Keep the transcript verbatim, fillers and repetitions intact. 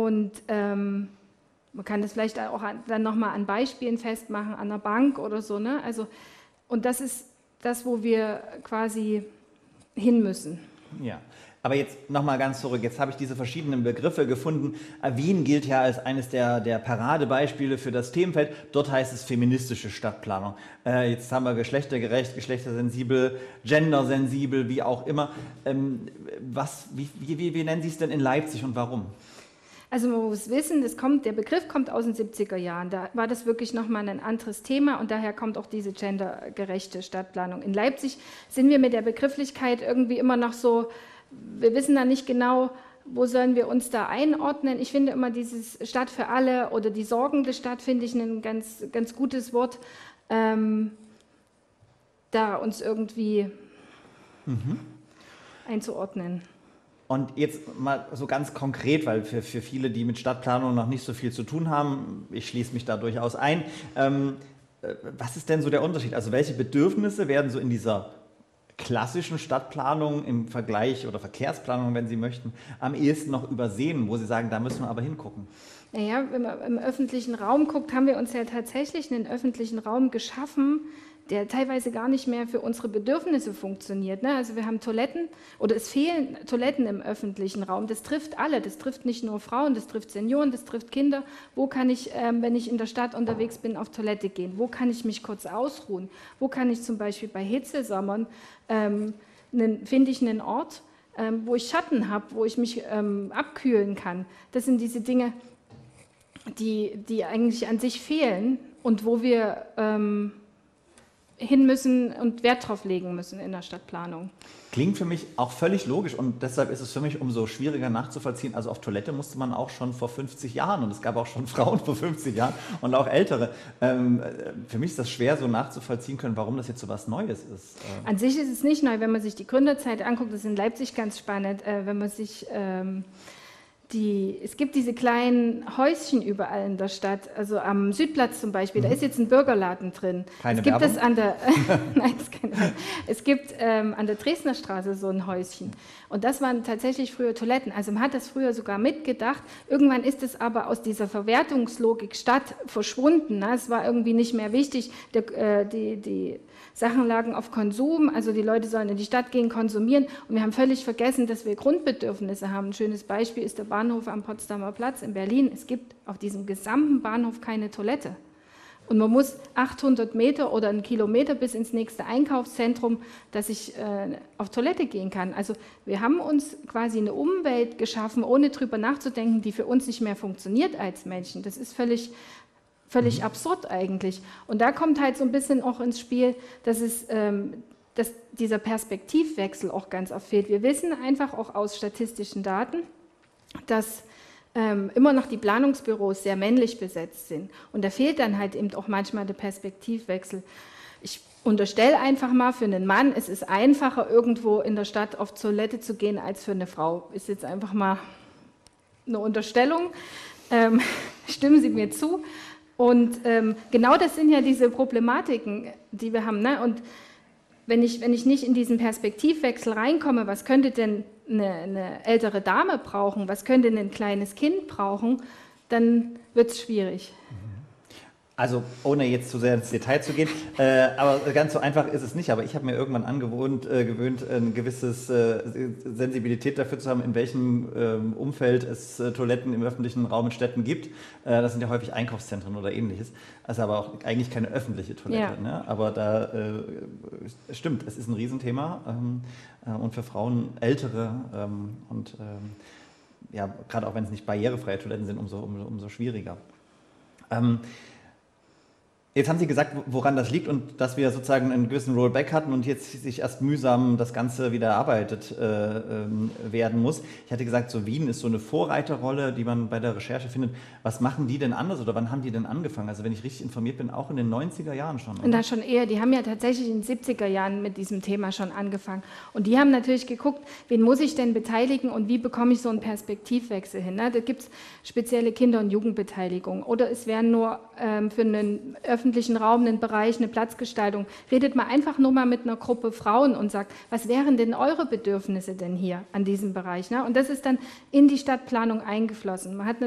Und ähm, man kann das vielleicht auch an, dann nochmal an Beispielen festmachen, an einer Bank oder so. Ne? Also, und das ist das, wo wir quasi hin müssen. Ja. Aber jetzt nochmal ganz zurück, jetzt habe ich diese verschiedenen Begriffe gefunden. Wien gilt ja als eines der, der Paradebeispiele für das Themenfeld. Dort heißt es feministische Stadtplanung. Äh, jetzt haben wir geschlechtergerecht, geschlechtersensibel, gendersensibel, wie auch immer. Ähm, was, wie, wie, wie nennen Sie es denn in Leipzig und warum? Also man muss wissen, das kommt, der Begriff kommt aus den siebziger Jahren. Da war das wirklich nochmal ein anderes Thema und daher kommt auch diese gendergerechte Stadtplanung. In Leipzig sind wir mit der Begrifflichkeit irgendwie immer noch so, wir wissen da nicht genau, wo sollen wir uns da einordnen. Ich finde immer dieses Stadt für alle oder die sorgende Stadt, finde ich ein ganz, ganz gutes Wort, ähm, da uns irgendwie mhm. einzuordnen. Und jetzt mal so ganz konkret, weil für, für viele, die mit Stadtplanung noch nicht so viel zu tun haben, ich schließe mich da durchaus ein, ähm, was ist denn so der Unterschied? Also welche Bedürfnisse werden so in dieser klassischen Stadtplanung im Vergleich oder Verkehrsplanung, wenn Sie möchten, am ehesten noch übersehen, wo Sie sagen, da müssen wir aber hingucken? Naja, wenn man im öffentlichen Raum guckt, haben wir uns ja tatsächlich einen öffentlichen Raum geschaffen, der teilweise gar nicht mehr für unsere Bedürfnisse funktioniert. Ne? Also wir haben Toiletten oder es fehlen Toiletten im öffentlichen Raum. Das trifft alle, das trifft nicht nur Frauen, das trifft Senioren, das trifft Kinder. Wo kann ich, ähm, wenn ich in der Stadt unterwegs bin, auf Toilette gehen? Wo kann ich mich kurz ausruhen? Wo kann ich zum Beispiel bei Hitzesommern, ähm, finde ich einen Ort, ähm, wo ich Schatten habe, wo ich mich ähm, abkühlen kann? Das sind diese Dinge, die, die eigentlich an sich fehlen und wo wir ähm, hin müssen und Wert drauf legen müssen in der Stadtplanung. Klingt für mich auch völlig logisch und deshalb ist es für mich umso schwieriger nachzuvollziehen. Also auf Toilette musste man auch schon vor fünfzig Jahren und es gab auch schon Frauen vor fünfzig Jahren und auch Ältere. Ähm, für mich ist das schwer so nachzuvollziehen können, warum das jetzt so was Neues ist. An sich ist es nicht neu, wenn man sich die Gründerzeit anguckt, das ist in Leipzig ganz spannend, äh, wenn man sich... Ähm, Die, es gibt diese kleinen Häuschen überall in der Stadt, also am Südplatz zum Beispiel, mhm. da ist jetzt ein Burgerladen drin. Keine es gibt Werbung? es an der, Nein, das ist keine Werbung. Es gibt ähm, an der Dresdner Straße so ein Häuschen und das waren tatsächlich früher Toiletten, also man hat das früher sogar mitgedacht, irgendwann ist es aber aus dieser Verwertungslogik Stadt verschwunden, ne? Es war irgendwie nicht mehr wichtig, der, äh, die, die Sachen lagen auf Konsum, also die Leute sollen in die Stadt gehen, konsumieren und wir haben völlig vergessen, dass wir Grundbedürfnisse haben. Ein schönes Beispiel ist der Bahnhof am Potsdamer Platz in Berlin. Es gibt auf diesem gesamten Bahnhof keine Toilette. Und man muss achthundert Meter oder einen Kilometer bis ins nächste Einkaufszentrum, dass ich äh, auf Toilette gehen kann. Also wir haben uns quasi eine Umwelt geschaffen, ohne drüber nachzudenken, die für uns nicht mehr funktioniert als Menschen. Das ist völlig... Völlig mhm. absurd eigentlich. Und da kommt halt so ein bisschen auch ins Spiel, dass, es, ähm, dass dieser Perspektivwechsel auch ganz oft fehlt. Wir wissen einfach auch aus statistischen Daten, dass ähm, immer noch die Planungsbüros sehr männlich besetzt sind. Und da fehlt dann halt eben auch manchmal der Perspektivwechsel. Ich unterstelle einfach mal, für einen Mann es ist einfacher, irgendwo in der Stadt auf Toilette zu gehen, als für eine Frau. Ist jetzt einfach mal eine Unterstellung. Ähm, stimmen Sie mir zu? Und ähm, genau das sind ja diese Problematiken, die wir haben. Ne? Und wenn ich, wenn ich nicht in diesen Perspektivwechsel reinkomme, was könnte denn eine, eine ältere Dame brauchen, was könnte ein kleines Kind brauchen, dann wird es schwierig. Also ohne jetzt zu sehr ins Detail zu gehen, äh, aber ganz so einfach ist es nicht. Aber ich habe mir irgendwann angewohnt, äh, gewöhnt, ein gewisses äh, Sensibilität dafür zu haben, in welchem äh, Umfeld es äh, Toiletten im öffentlichen Raum in Städten gibt. Äh, das sind ja häufig Einkaufszentren oder ähnliches. Also aber auch eigentlich keine öffentliche Toilette. Ja. Ne? Aber da äh, stimmt, es ist ein Riesenthema ähm, äh, und für Frauen ältere ähm, und ähm, ja, gerade auch wenn es nicht barrierefreie Toiletten sind, umso, umso, umso schwieriger. Ähm, Jetzt haben Sie gesagt, woran das liegt und dass wir sozusagen einen gewissen Rollback hatten und jetzt sich erst mühsam das Ganze wieder erarbeitet äh, ähm, werden muss. Ich hatte gesagt, so Wien ist so eine Vorreiterrolle, die man bei der Recherche findet. Was machen die denn anders oder wann haben die denn angefangen? Also wenn ich richtig informiert bin, auch in den neunziger Jahren schon. Oder? Und da schon eher, die haben ja tatsächlich in den siebziger Jahren mit diesem Thema schon angefangen. Und die haben natürlich geguckt, wen muss ich denn beteiligen und wie bekomme ich so einen Perspektivwechsel hin. Ne? Da gibt es spezielle Kinder- und Jugendbeteiligung oder es werden nur ähm, für einen öffentlichen Raum, einen Bereich, eine Platzgestaltung. Redet mal einfach nur mal mit einer Gruppe Frauen und sagt, was wären denn eure Bedürfnisse denn hier an diesem Bereich? Ne? Und das ist dann in die Stadtplanung eingeflossen. Man hat